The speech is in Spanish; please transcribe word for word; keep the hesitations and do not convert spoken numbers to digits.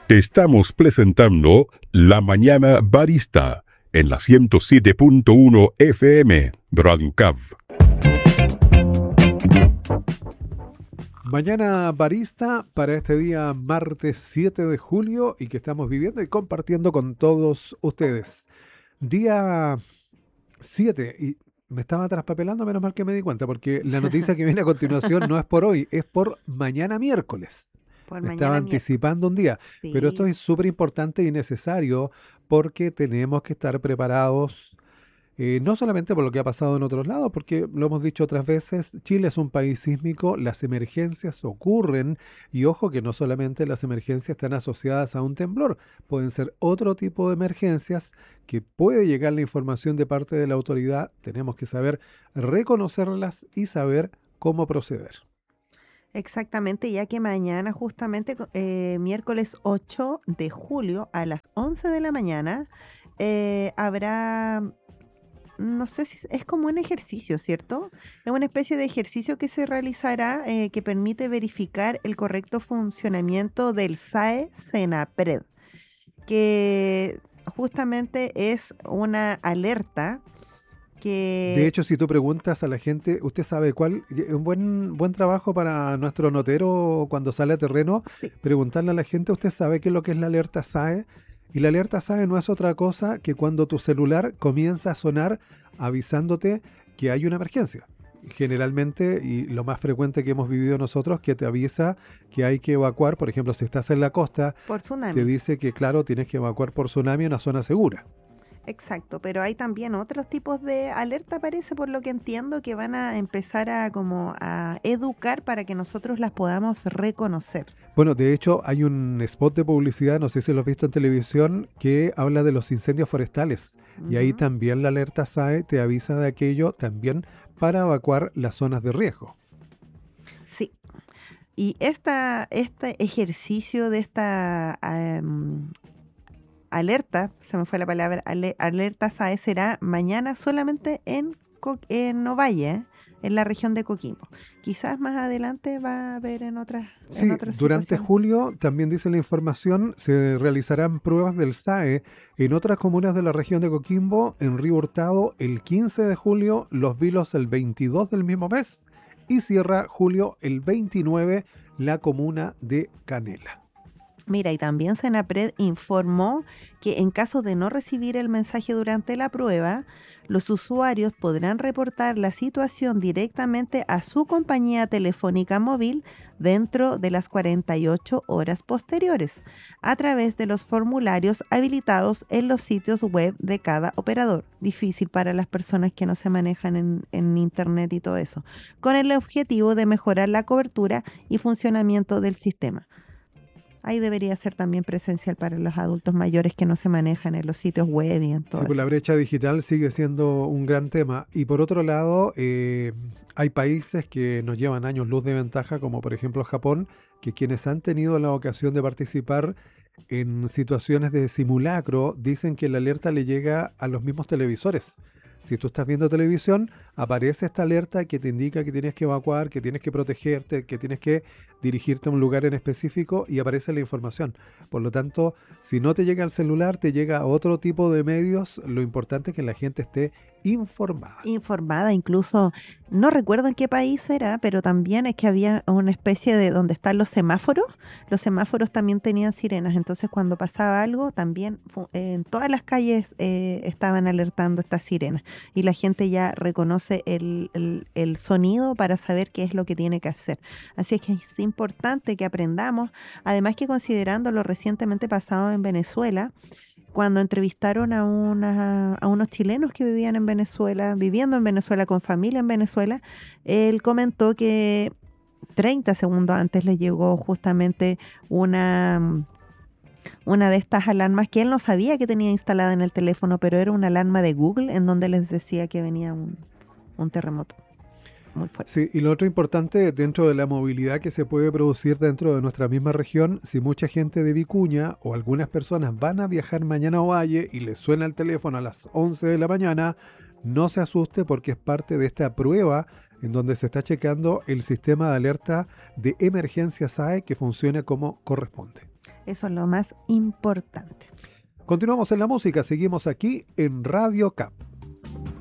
Te estamos presentando La Mañana Barista en la ciento siete punto uno F M Radio Cav. Mañana Barista para este día martes siete de julio y que estamos viviendo y compartiendo con todos ustedes. Día siete y me estaba traspapelando, menos mal que me di cuenta, porque la noticia que viene a continuación no es por hoy, es por mañana miércoles. Por Me mañana estaba miércoles. anticipando un día, Sí. pero esto es súper importante y necesario porque tenemos que estar preparados, eh, no solamente por lo que ha pasado en otros lados, porque lo hemos dicho otras veces, Chile es un país sísmico, las emergencias ocurren y ojo que no solamente las emergencias están asociadas a un temblor, pueden ser otro tipo de emergencias que puede llegar la información de parte de la autoridad, tenemos que saber reconocerlas y saber cómo proceder. Exactamente, ya que mañana, justamente eh, miércoles ocho de julio a las once de la mañana, eh, habrá, no sé si es como un ejercicio, ¿cierto? Es una especie de ejercicio que se realizará eh, que permite verificar el correcto funcionamiento del S A E Senapred, que justamente es una alerta que... De hecho, si tú preguntas a la gente, ¿usted sabe cuál? Es un buen, buen trabajo para nuestro notero cuando sale a terreno, Sí. preguntarle a la gente, ¿usted sabe qué es lo que es la alerta S A E? Y la alerta S A E no es otra cosa que cuando tu celular comienza a sonar avisándote que hay una emergencia. Generalmente, y lo más frecuente que hemos vivido nosotros, que te avisa que hay que evacuar, por ejemplo, si estás en la costa, Por tsunami. te dice que, claro, tienes que evacuar por tsunami a una zona segura. Exacto, pero hay también otros tipos de alerta, parece, por lo que entiendo, que van a empezar a como a educar para que nosotros las podamos reconocer. Bueno, de hecho hay un spot de publicidad, no sé si lo has visto en televisión, que habla de los incendios forestales. Uh-huh. Y ahí también la alerta S A E te avisa de aquello también para evacuar las zonas de riesgo. Sí. Y esta, este ejercicio de esta um, alerta, se me fue la palabra, alerta S A E será mañana solamente en, Co en Ovalle, ¿eh? En la región de Coquimbo. Quizás más adelante va a haber en otras Sí, en otras durante situaciones. julio, también dice la información, se realizarán pruebas del S A E en otras comunas de la región de Coquimbo, en Río Hurtado el quince de julio, Los Vilos el veintidós del mismo mes y cierra julio el veintinueve la comuna de Canela. Mira, y también Senapred informó que en caso de no recibir el mensaje durante la prueba, los usuarios podrán reportar la situación directamente a su compañía telefónica móvil dentro de las cuarenta y ocho horas posteriores, a través de los formularios habilitados en los sitios web de cada operador. Difícil para las personas que no se manejan en, en internet y todo eso, con el objetivo de mejorar la cobertura y funcionamiento del sistema. Ahí debería ser también presencial para los adultos mayores que no se manejan en los sitios web y en todo. Sí, pues la brecha digital sigue siendo un gran tema. Y por otro lado, eh, hay países que nos llevan años luz de ventaja, como por ejemplo Japón, que quienes han tenido la ocasión de participar en situaciones de simulacro, dicen que la alerta le llega a los mismos televisores. Si tú estás viendo televisión, aparece esta alerta que te indica que tienes que evacuar, que tienes que protegerte, que tienes que dirigirte a un lugar en específico y aparece la información. Por lo tanto, si no te llega al celular, te llega a otro tipo de medios. Lo importante es que la gente esté informada. Informada, incluso, no recuerdo en qué país era, pero también es que había una especie de donde están los semáforos. Los semáforos también tenían sirenas, entonces cuando pasaba algo, también en todas las calles eh, estaban alertando estas sirenas. Y la gente ya reconoce el, el, el sonido para saber qué es lo que tiene que hacer. Así es que es importante que aprendamos, además que considerando lo recientemente pasado en Venezuela, cuando entrevistaron a, una, a unos chilenos que vivían en Venezuela, viviendo en Venezuela, con familia en Venezuela, él comentó que treinta segundos antes le llegó justamente una... una de estas alarmas que él no sabía que tenía instalada en el teléfono, pero era una alarma de Google en donde les decía que venía un, un terremoto muy fuerte. Sí, y lo otro importante dentro de la movilidad que se puede producir dentro de nuestra misma región, si mucha gente de Vicuña o algunas personas van a viajar mañana a Ovalle y les suena el teléfono a las once de la mañana, no se asuste porque es parte de esta prueba en donde se está checando el sistema de alerta de emergencia S A E que funcione como corresponde. Eso es lo más importante. Continuamos en la música, seguimos aquí en Radio Cap.